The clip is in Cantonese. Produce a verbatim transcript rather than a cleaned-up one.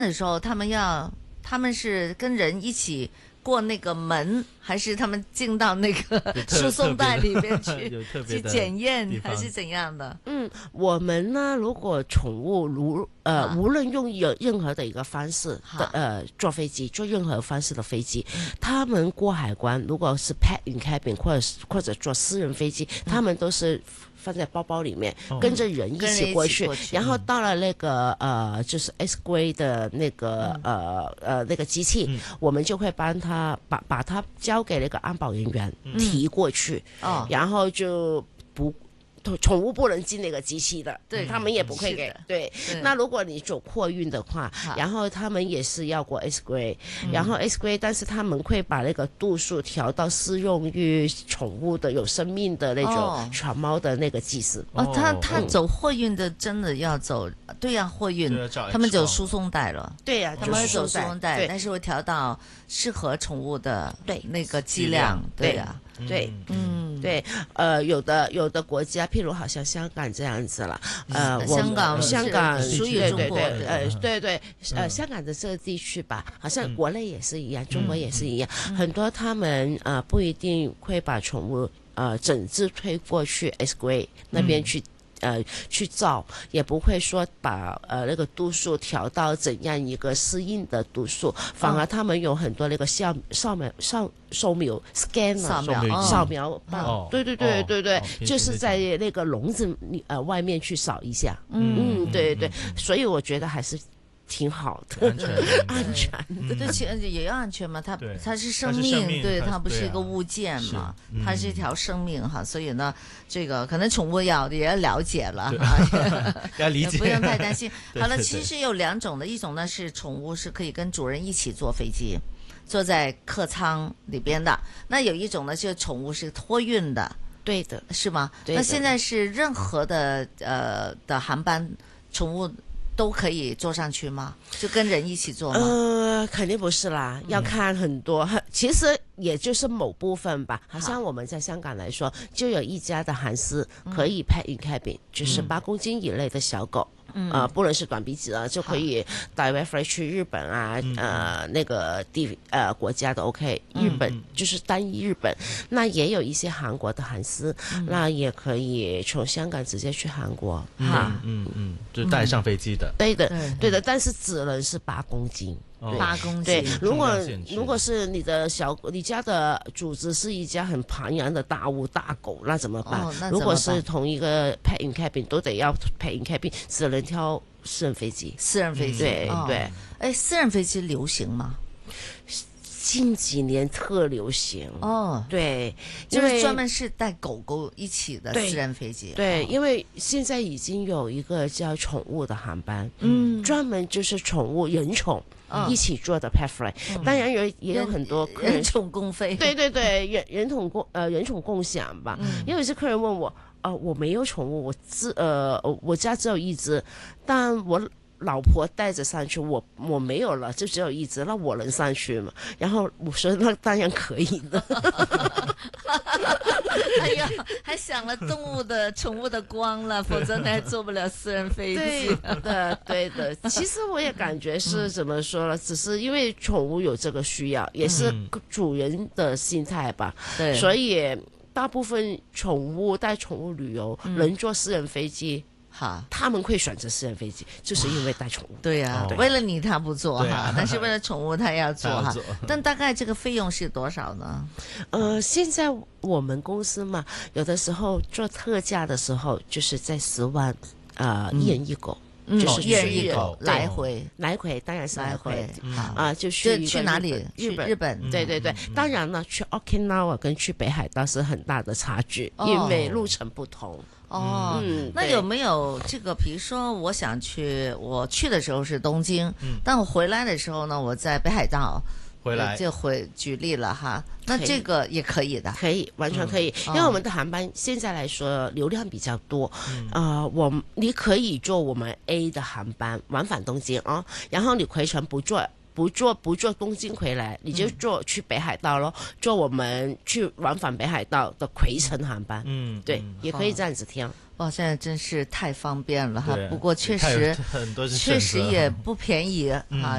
的时候，他们要他们是跟人一起过那个门，还是他们进到那个输送带里边去去检验，还是怎样的？ 嗯，我们呢，如果宠物如呃、啊、无论用有任何的一个方式的呃坐飞机，坐任何方式的飞机，嗯、他们过海关，如果是 pet in cabin 或者或者坐私人飞机，嗯、他们都是放在包包里面，哦、跟着人一起过去，去然后到了那个呃就是 X 规的那个、嗯、呃呃那个机器，嗯、我们就会帮他把把它交给那个安保人员、嗯、提过去，哦、然后就不。宠物不能进那个机器的，对，他们也不会给。对，那如果你走货运的话，然后他们也是要过 X 规，然后 X 规，但是他们会把那个度数调到适用于宠物的有生命的那种犬猫的那个技师。 哦，他他走货运的真的要走，对呀、啊，货运他们走输送带了， 对呀、啊， 他们会走输送带，但是会调到适合宠物的对那个剂量，对呀、啊。 对，嗯，对，呃，有的有的国家，譬如好像香港这样子了，呃， 香港香港属于中国， 对对，呃，对对，呃，香港的这个地区吧，好像国内也是一样，中国也是一样，很多他们呃不一定会把宠物呃整只推过去 X 规那边去。呃，去照也不会说把呃那个度数调到怎样一个适应的度数，反而他们有很多那个扫扫描扫扫描 scan 扫描扫描棒，哦、对对对对对，哦、就是在那个笼子呃外面去扫一下，嗯嗯，对对对，所以我觉得还是。挺好的， 安全， 安全的， 对，其实也要安全嘛。它它是生命，对，它不是一个物件嘛，它是一条生命哈。所以呢，这个可能宠物要也要了解了哈， 要理解， 不用太担心。好了，其实有两种的，一种呢是宠物是可以跟主人一起坐飞机，坐在客舱里边的。那有一种呢，就是宠物是托运的， 对的， 是吗？那现在是任何的呃的航班，宠物。都可以坐上去吗？就跟人一起坐吗？ 呃，肯定不是啦，要看很多。嗯、其实也就是某部分吧。好像我们在香港来说，就有一家的航司可以 pet in cabin，、嗯、就是八公斤以内的小狗。嗯，呃，不能是短鼻子啊，就可以 direct flight 去日本啊，嗯、呃，那个地呃国家的 OK， 日本、嗯、就是单一日本，嗯、那也有一些韩国的航司，嗯、那也可以从香港直接去韩国， 嗯、哈，嗯嗯，就带上飞机的， 嗯、对的，对, 对的，但是只能是八公斤。 八公斤， 对，如果如果是你的小你家的主子是一家很庞然的大物大狗，那怎么办？ 哦、那怎么办如果是同一个 pet in cabin 都得要 pet in cabin， 只能挑私人飞机。 私人飞机， 对、 哦、 对。 哎，私人飞机流行吗？ 近几年特流行哦， 对， 就是专门是带狗狗一起的私人飞机。 对，哦、因为现在已经有一个叫宠物的航班，嗯，专门就是宠物人宠。嗯、一起做的 pet flight，、嗯、当然有也有很多客人人宠共飞， 对对对，人人宠共呃人宠共享吧。嗯、因为有些客人问我，呃，我没有宠物，我只呃我家只有一只，但我老婆带着上去，我我没有了，就只有一只，那我能上去吗？然后我说那当然可以的。 哎呀，还想了动物的宠物的光了，否则你还坐不了私人飞机。 对的，对的。其实我也感觉是怎么说呢？只是因为宠物有这个需要，也是主人的心态吧。对、嗯，所以大部分宠物带宠物旅游，嗯、能坐私人飞机。哈，他们会选择私人飞机，就是因为带宠物。 对呀、啊，哦、为了你他不做哈，啊、但是为了宠物他要做哈。但大概这个费用是多少呢？ 呃，现在我们公司嘛，有的时候做特价的时候，就是在十万，呃，嗯、一人一狗。 嗯、 就是一人一狗来回， 来回当然是来回啊、呃，就去去哪里？ 日本， 日本， 对对对。嗯、当然了，去 Okinawa 跟去北海道是很大的差距，哦、因为路程不同。 哦，嗯、那有没有这个？比如说，我想去，我去的时候是东京，嗯、但我回来的时候呢，我在北海道。 回来就回举例了哈，那这个也可以的， 可以完全可以，嗯、因为我们的航班现在来说流量比较多，啊、嗯呃，我你可以坐我们 A 的航班往返东京啊、哦，然后你回程不坐不坐不坐东京回来，你就坐去北海道咯，坐我们去往返北海道的回程航班，嗯，对，嗯、也可以这样子挑。 哇，现在真是太方便了哈，不过确实很多是确实也不便宜啊。